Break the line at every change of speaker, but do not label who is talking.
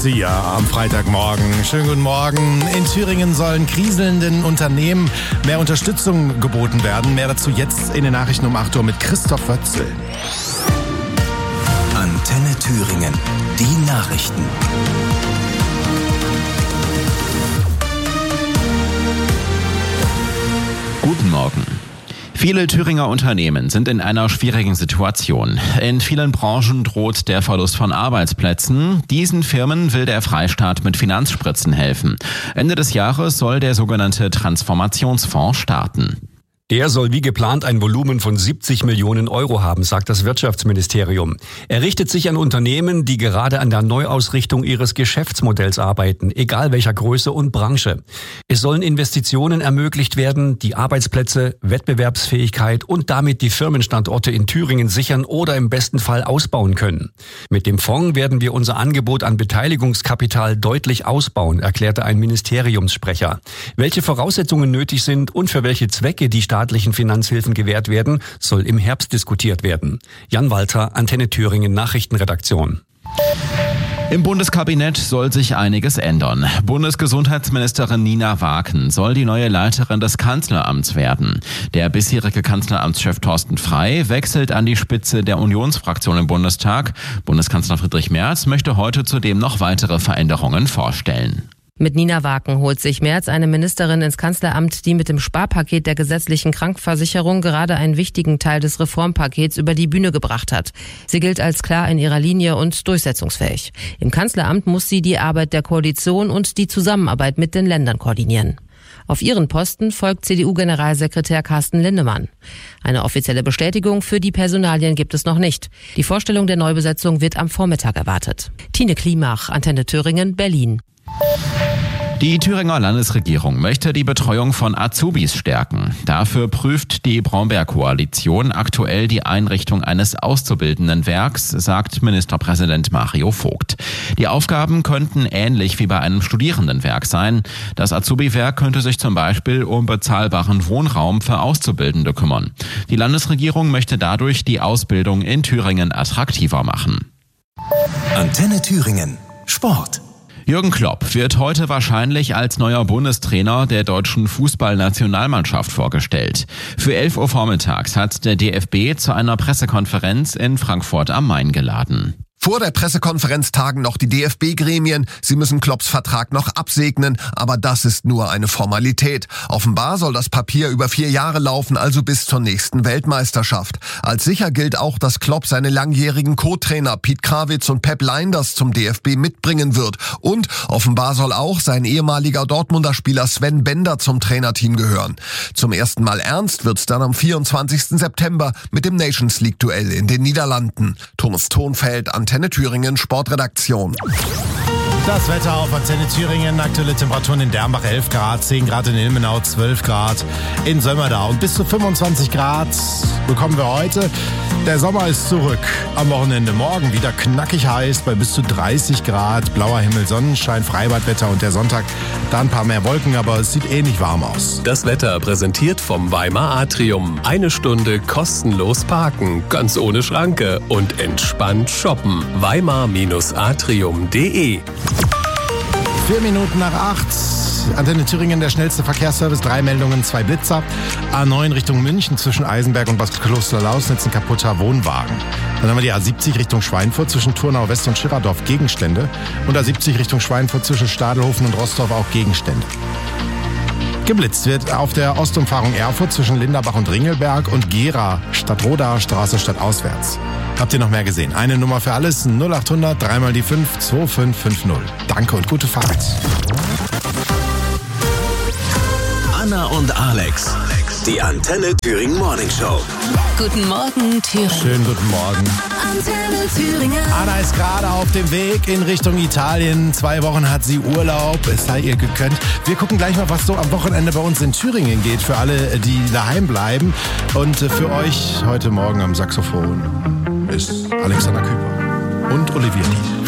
Lucia am Freitagmorgen. Schönen guten Morgen. In Thüringen sollen kriselnden Unternehmen mehr Unterstützung geboten werden. Mehr dazu jetzt in den Nachrichten um 8 Uhr mit Christoph Wötzel.
Antenne Thüringen. Die Nachrichten.
Guten Morgen. Viele Thüringer Unternehmen sind in einer schwierigen Situation. In vielen Branchen droht der Verlust von Arbeitsplätzen. Diesen Firmen will der Freistaat mit Finanzspritzen helfen. Ende des Jahres soll der sogenannte Transformationsfonds starten.
Der soll wie geplant ein Volumen von 70 Millionen Euro haben, sagt das Wirtschaftsministerium. Er richtet sich an Unternehmen, die gerade an der Neuausrichtung ihres Geschäftsmodells arbeiten, egal welcher Größe und Branche. Es sollen Investitionen ermöglicht werden, die Arbeitsplätze, Wettbewerbsfähigkeit und damit die Firmenstandorte in Thüringen sichern oder im besten Fall ausbauen können. Mit dem Fonds werden wir unser Angebot an Beteiligungskapital deutlich ausbauen, erklärte ein Ministeriumssprecher. Welche Voraussetzungen nötig sind und für welche Zwecke die staatlichen Finanzhilfen gewährt werden, soll im Herbst diskutiert werden. Jan Walter, Antenne Thüringen Nachrichtenredaktion.
Im Bundeskabinett soll sich einiges ändern. Bundesgesundheitsministerin Nina Waken soll die neue Leiterin des Kanzleramts werden. Der bisherige Kanzleramtschef Thorsten Frey wechselt an die Spitze der Unionsfraktion im Bundestag. Bundeskanzler Friedrich Merz möchte heute zudem noch weitere Veränderungen vorstellen.
Mit Nina Waken holt sich Merz eine Ministerin ins Kanzleramt, die mit dem Sparpaket der gesetzlichen Krankenversicherung gerade einen wichtigen Teil des Reformpakets über die Bühne gebracht hat. Sie gilt als klar in ihrer Linie und durchsetzungsfähig. Im Kanzleramt muss sie die Arbeit der Koalition und die Zusammenarbeit mit den Ländern koordinieren. Auf ihren Posten folgt CDU-Generalsekretär Carsten Lindemann. Eine offizielle Bestätigung für die Personalien gibt es noch nicht. Die Vorstellung der Neubesetzung wird am Vormittag erwartet. Tine Klimach, Antenne Thüringen, Berlin.
Die Thüringer Landesregierung möchte die Betreuung von Azubis stärken. Dafür prüft die Brombeer-Koalition aktuell die Einrichtung eines Auszubildendenwerks, sagt Ministerpräsident Mario Vogt. Die Aufgaben könnten ähnlich wie bei einem Studierendenwerk sein. Das Azubi-Werk könnte sich zum Beispiel um bezahlbaren Wohnraum für Auszubildende kümmern. Die Landesregierung möchte dadurch die Ausbildung in Thüringen attraktiver machen.
Antenne Thüringen. Sport.
Jürgen Klopp wird heute wahrscheinlich als neuer Bundestrainer der deutschen Fußballnationalmannschaft vorgestellt. Für 11 Uhr vormittags hat der DFB zu einer Pressekonferenz in Frankfurt am Main geladen.
Vor der Pressekonferenz tagen noch die DFB-Gremien. Sie müssen Klopps Vertrag noch absegnen, aber das ist nur eine Formalität. Offenbar soll das Papier über 4 Jahre laufen, also bis zur nächsten Weltmeisterschaft. Als sicher gilt auch, dass Klopp seine langjährigen Co-Trainer Piet Krawitz und Pep Lijnders zum DFB mitbringen wird. Und offenbar soll auch sein ehemaliger Dortmunder Spieler Sven Bender zum Trainerteam gehören. Zum ersten Mal ernst wird's dann am 24. September mit dem Nations League-Duell in den Niederlanden. Thomas Thonfeld, Antenne Thüringen Sportredaktion.
Das Wetter auf Antenne Thüringen, aktuelle Temperaturen in Dernbach 11 Grad, 10 Grad in Ilmenau, 12 Grad in Sömmerda und bis zu 25 Grad bekommen wir heute. Der Sommer ist zurück. Am Wochenende morgen wieder knackig heiß bei bis zu 30 Grad, blauer Himmel, Sonnenschein, Freibadwetter und der Sonntag da ein paar mehr Wolken, aber es sieht ähnlich warm aus.
Das Wetter präsentiert vom Weimar Atrium. 1 Stunde kostenlos parken, ganz ohne Schranke und entspannt shoppen. Weimar-atrium.de
4 Minuten nach 8. Antenne Thüringen, der schnellste Verkehrsservice. 3 Meldungen, 2 Blitzer. A9 Richtung München zwischen Eisenberg und Bad Kloster-Lausnitz ein kaputter Wohnwagen. Dann haben wir die A70 Richtung Schweinfurt zwischen Turnau West und Schirerdorf Gegenstände. Und A70 Richtung Schweinfurt zwischen Stadelhofen und Rostorf auch Gegenstände. Geblitzt wird auf der Ostumfahrung Erfurt zwischen Linderbach und Ringelberg und Gera, Stadtroda, Straße stadtauswärts. Habt ihr noch mehr gesehen? Eine Nummer für alles, 0800 3 mal die 5 2550. Danke und gute Fahrt.
Anna und Alex. Die Antenne Thüringen Morning Show.
Guten Morgen, Thüringen.
Schönen guten Morgen.
Antenne Thüringen.
Anna ist gerade auf dem Weg in Richtung Italien. 2 Wochen hat sie Urlaub. Es sei ihr gegönnt. Wir gucken gleich mal, was so am Wochenende bei uns in Thüringen geht. Für alle, die daheim bleiben. Und für euch heute Morgen am Saxophon ist Alexander Küper und Olivia Lied.